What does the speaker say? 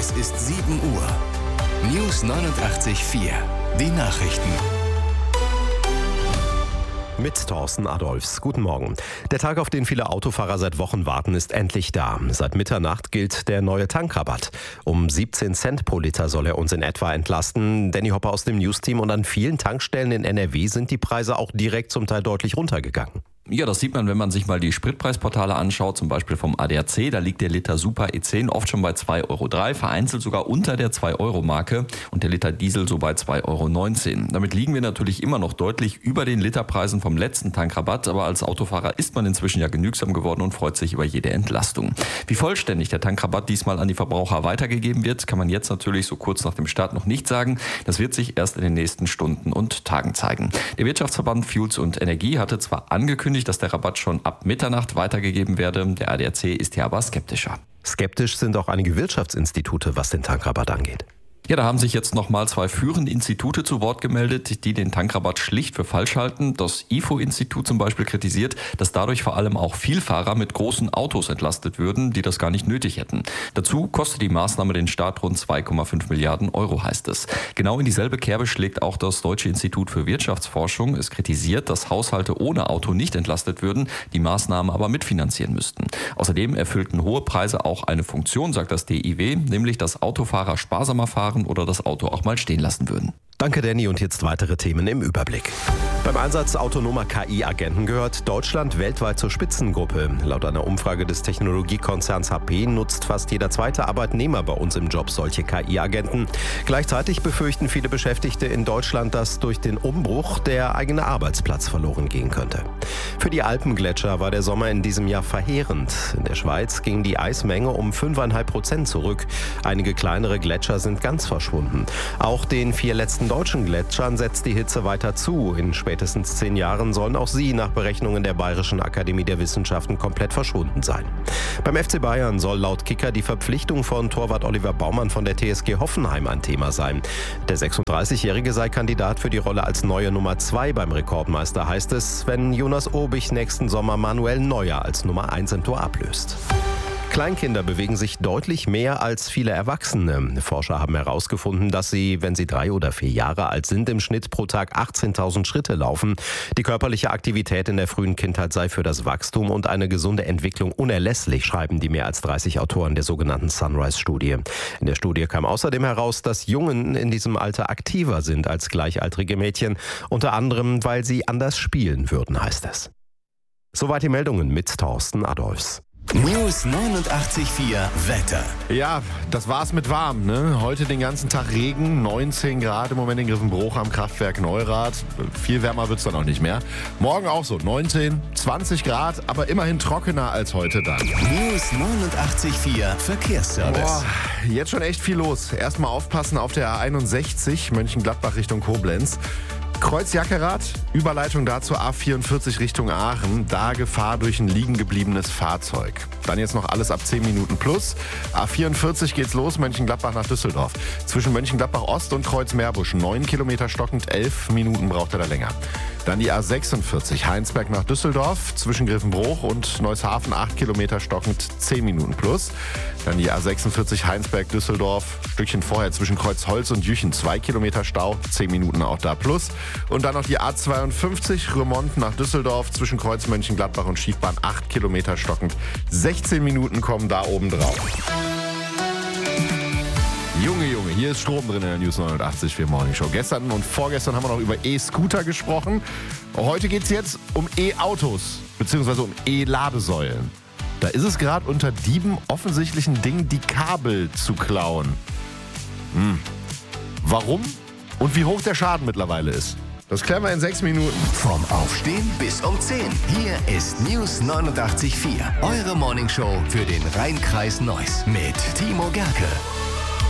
Es ist 7 Uhr. News 89.4. Die Nachrichten. Mit Thorsten Adolfs. Guten Morgen. Der Tag, auf den viele Autofahrer seit Wochen warten, ist endlich da. Seit Mitternacht gilt der neue Tankrabatt. Um 17 Cent pro Liter soll er uns in etwa entlasten. Danny Hopper aus dem News-Team. Und an vielen Tankstellen in NRW sind die Preise auch direkt zum Teil deutlich runtergegangen. Ja, das sieht man, wenn man sich mal die Spritpreisportale anschaut, zum Beispiel vom ADAC. Da liegt der Liter Super E10 oft schon bei 2,03 Euro, vereinzelt sogar unter der 2-Euro-Marke und der Liter Diesel so bei 2,19 Euro. Damit liegen wir natürlich immer noch deutlich über den Literpreisen vom letzten Tankrabatt, aber als Autofahrer ist man inzwischen ja genügsam geworden und freut sich über jede Entlastung. Wie vollständig der Tankrabatt diesmal an die Verbraucher weitergegeben wird, kann man jetzt natürlich so kurz nach dem Start noch nicht sagen. Das wird sich erst in den nächsten Stunden und Tagen zeigen. Der Wirtschaftsverband Fuels und Energie hatte zwar angekündigt, dass der Rabatt schon ab Mitternacht weitergegeben werde. Der ADAC ist hier aber skeptischer. Skeptisch sind auch einige Wirtschaftsinstitute, was den Tankrabatt angeht. Ja, da haben sich jetzt nochmal 2 führende Institute zu Wort gemeldet, die den Tankrabatt schlicht für falsch halten. Das IFO-Institut zum Beispiel kritisiert, dass dadurch vor allem auch Vielfahrer mit großen Autos entlastet würden, die das gar nicht nötig hätten. Dazu kostet die Maßnahme den Staat rund 2,5 Milliarden Euro, heißt es. Genau in dieselbe Kerbe schlägt auch das Deutsche Institut für Wirtschaftsforschung. Es kritisiert, dass Haushalte ohne Auto nicht entlastet würden, die Maßnahmen aber mitfinanzieren müssten. Außerdem erfüllten hohe Preise auch eine Funktion, sagt das DIW, nämlich dass Autofahrer sparsamer fahren oder das Auto auch mal stehen lassen würden. Danke, Danny. Und jetzt weitere Themen im Überblick. Beim Einsatz autonomer KI-Agenten gehört Deutschland weltweit zur Spitzengruppe. Laut einer Umfrage des Technologiekonzerns HP nutzt fast jeder zweite Arbeitnehmer bei uns im Job solche KI-Agenten. Gleichzeitig befürchten viele Beschäftigte in Deutschland, dass durch den Umbruch der eigene Arbeitsplatz verloren gehen könnte. Für die Alpengletscher war der Sommer in diesem Jahr verheerend. In der Schweiz ging die Eismenge um 5,5% zurück. Einige kleinere Gletscher sind ganz verschwunden. Auch den 4 letzten deutschen Gletschern setzt die Hitze weiter zu. In spätestens 10 Jahren sollen auch sie nach Berechnungen der Bayerischen Akademie der Wissenschaften komplett verschwunden sein. Beim FC Bayern soll laut Kicker die Verpflichtung von Torwart Oliver Baumann von der TSG Hoffenheim ein Thema sein. Der 36-Jährige sei Kandidat für die Rolle als neue Nummer 2 beim Rekordmeister, heißt es, wenn Jonas Obich nächsten Sommer Manuel Neuer als Nummer 1 im Tor ablöst. Kleinkinder bewegen sich deutlich mehr als viele Erwachsene. Forscher haben herausgefunden, dass sie, wenn sie 3 oder 4 Jahre alt sind, im Schnitt pro Tag 18.000 Schritte laufen. Die körperliche Aktivität in der frühen Kindheit sei für das Wachstum und eine gesunde Entwicklung unerlässlich, schreiben die mehr als 30 Autoren der sogenannten Sunrise-Studie. In der Studie kam außerdem heraus, dass Jungen in diesem Alter aktiver sind als gleichaltrige Mädchen, unter anderem, weil sie anders spielen würden, heißt es. Soweit die Meldungen mit Thorsten Adolfs. News 89.4 Wetter. Ja, das war's mit warm, ne? Heute den ganzen Tag Regen, 19 Grad im Moment in Griffenbruch am Kraftwerk Neurath. Viel wärmer wird's dann auch nicht mehr. Morgen auch so, 19, 20 Grad, aber immerhin trockener als heute dann. News 89.4 Verkehrsservice. Boah, jetzt schon echt viel los. Erstmal aufpassen auf der A61 Mönchengladbach Richtung Koblenz. Kreuz Jackerath, Überleitung dazu A44 Richtung Aachen, da Gefahr durch ein liegen gebliebenes Fahrzeug. Dann jetzt noch alles ab 10 Minuten plus. A44 geht's los, Mönchengladbach nach Düsseldorf. Zwischen Mönchengladbach Ost und Kreuz Meerbusch 9 Kilometer stockend, 11 Minuten braucht er da länger. Dann die A46 Heinsberg nach Düsseldorf, zwischen Griffenbruch und Neushafen 8 Kilometer stockend, 10 Minuten plus. Dann die A46 Heinsberg-Düsseldorf, Stückchen vorher zwischen Kreuzholz und Jüchen 2 Kilometer Stau, 10 Minuten auch da plus. Und dann noch die A52 Rührmont nach Düsseldorf, zwischen Kreuz Mönchengladbach und Schiefbahn 8 Kilometer stockend, 16 Minuten kommen da oben drauf. Junge, hier ist Strom drin in der News 89.4 Morning Show. Gestern und vorgestern haben wir noch über E-Scooter gesprochen. Heute geht es jetzt um E-Autos, beziehungsweise um E-Ladesäulen. Da ist es gerade unter Dieben offensichtlich ein Ding, die Kabel zu klauen. Warum und wie hoch der Schaden mittlerweile ist, das klären wir in 6 Minuten. Vom Aufstehen bis um 10. Hier ist News 89.4. Eure Morningshow für den Rhein-Kreis Neuss mit Timo Gerke.